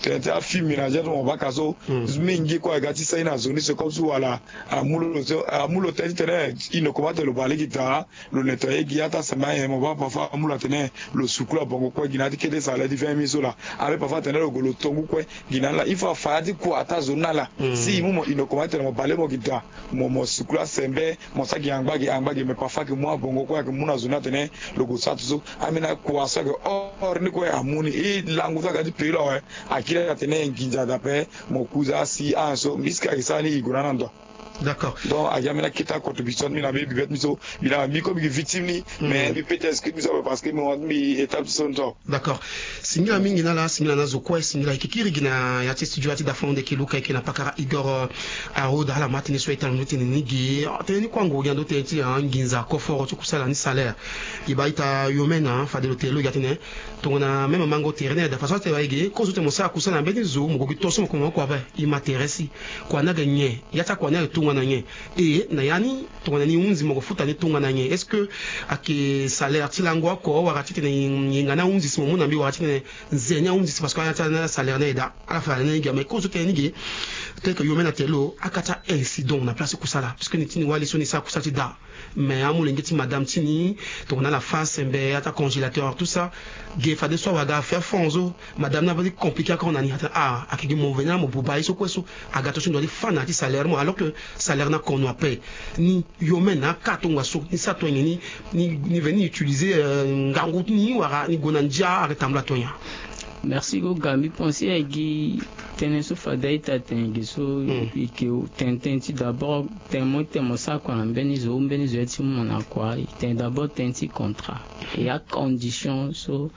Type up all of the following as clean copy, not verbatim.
tente a film ménager on va kaso mingi kwa gati sai na zone c'est comme so ala amulo tente ino komate lo bale kita lo nettoyer giata sama e mo va parfois amula tene lo sukula bongo kwa ginati kede sala di 20 misola avec parfois tene lo golo tongu kwa ginala il faut faire kwa ata zona la si mo ino komate mo bale mo kita mo sukula sembe mo saki angbagi me parfois que moi bongo kwa que muna zona tene lo go satzo amina kwa sa que or ni kwa amuni e langu za gadi pelo akira tene nginja dape mo kuza si anso miska isani igurana ndo. D'accord. Donc, il y a une contribution, il y a une victime, mais peut-être que nous avons parce que nous avons établi son temps. D'accord. Singila mingina la, singila na zokwa, singila ikikiri gina ya studio ati da fonde ke luka ke na pakara Igor aro da la matine so etan nutini nigi. Teni kwango gando tenti nginza koforo tukusala ni salaire. Ibaita yomena fa de l'hôtel gatine. Tongona même mango terrain da façon te baige ko zote mosa kusana mbeni zo mugo bitoso mo ko ba imateresi. Kwa na gagné. Yata kwa na nanye et na yani tongana ni unzi mo futa ni tunga nanye est-ce que ake salaire tilangwa ko wakati ne ngana unzi simo muna mbi wakati ne nzenya unzi parce que yata na salaire na ida ala fa na ngi mais ko zo kenigi tel que yomena telo akata incident na place kusala parce que ni tini wali soni sa kusati da mais amule ngeti madame tini tongana la face mbe ata congélateur tout ça ge fa de so waga faire fonzo madame na va compliqué quand on a ni ata akigi mo vena mo bubai so kweso agato so ndo di fana ti salaire mo alors que salaire na qu'on paye ni yomena katonga so ni sa tonya ni venir utiliser ngangut ni wara ni gonanja aretambla tonya. Merci beaucoup Gambi penser à qui tenez so fadaita tengi so que tenti d'abord temo ça qu'on benizo eti mona kwa ten d'abord tenti contrat et à condition so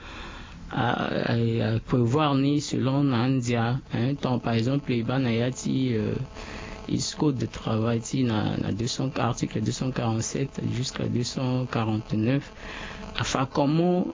à prévoir ni selon nandia un temps par exemple les banayati code de travail na 200 article 247 jusqu'à 249 enfin comment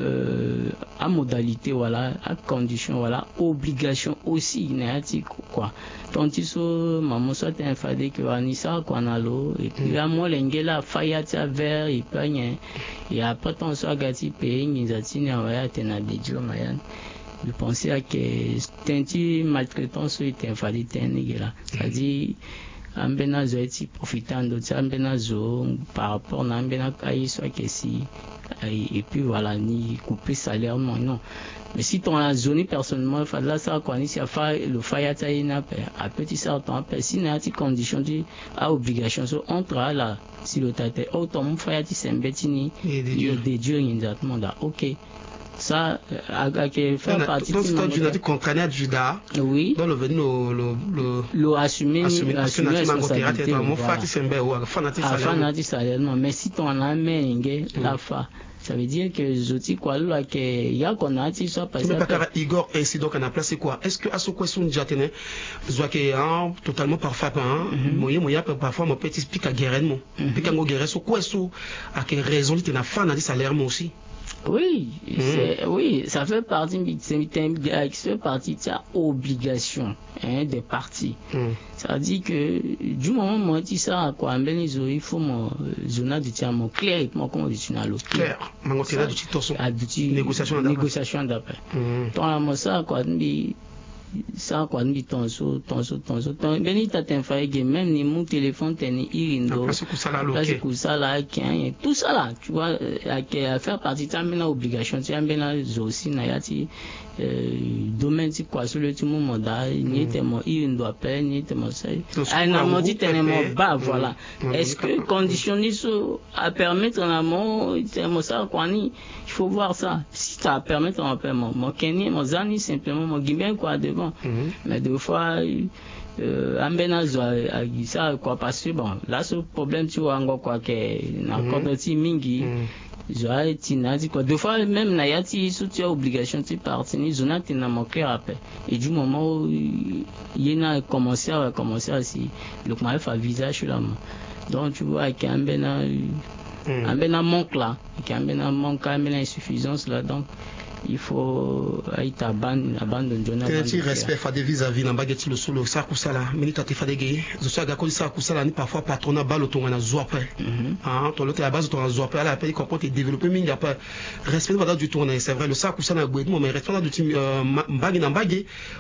à modalité voilà à condition voilà obligation aussi néatique quoi donc il so maman soit infadé que anissa quoi nalo et puis à moi l'engela fayata vers et panye et après ton soit gati pays nizatini awaya tena bejo mayan. Je pensais à que tenti maltraitance était infadé tenigela c'est-à-dire ambena zo eti profitando ambena zo par rapport na ambena kai soit que si et puis voilà ni couper salaire non mais si ton la zone personnellement fa là ça quoi ni si fa le fayata ina à petit certain si na ti condition di à obligation so entre là si le tate autant fayati sembetini de Dieu exactement là OK. Ça fait partie donc c'est du notre contrat de Juda oui dans le venu le assumer responsabilité mon fati sembe ou fanati salaire non mais si ton en menge la fa ça veut dire que zoti quoi là que ya qu'on a ti soit passé pas Igor ainsi donc on a placé quoi est-ce que à ce question déjà tenait soit que totalement parfait moyen parfois mon petit explique à guerre mon puis quand guerre so quoi so à quelle raison tu na fanati salaire moi aussi. Oui, oui, ça fait partie de sa obligation des parties. Ça dit que du moment où moi dis ça quoi, il faut mon zona de tia mon clair mon conditionnel clair. Mangotina du titoso. Négociation d'après. Donc moi ça quoi ça quoi ni tonso beni tatin faye même ni mon téléphone teni irindo place que ça là tout ça là tu vois à faire partie de la obligation tu as bien aussi na yati domaine ti quoi sur le tout moment da ni tellement irindo appel ni tellement ça na mon dit tellement bas voilà est-ce que conditionner à permettre en amont tellement ça quoi ni il faut voir ça si ça permettre en paiement mon kenny mon zani simplement mon gimben quoi devant mais des fois ambena zo ça quoi parce que bon là ce problème tu vois encore quoi que na kodoti mingi zo tina dit quoi des fois même na yati sous tu as obligation tu partir ni zona tina manquer après et du moment où il a commencé à si le comment fait visage là donc tu vois qu'ambena manque là qu'ambena manque ambena insuffisance là donc il faut être abandonner tu respect fa de vis-à-vis na bageti le solo ça kusala minute te fadege zo saga ko ça kusala ni parfois patronat balo tonga na zo après to l'autre la base tonga zo après là après quand tu développer mingi après respect va du tourner c'est vrai le ça kusala gouedmo mais respect du team mbagi na mbagi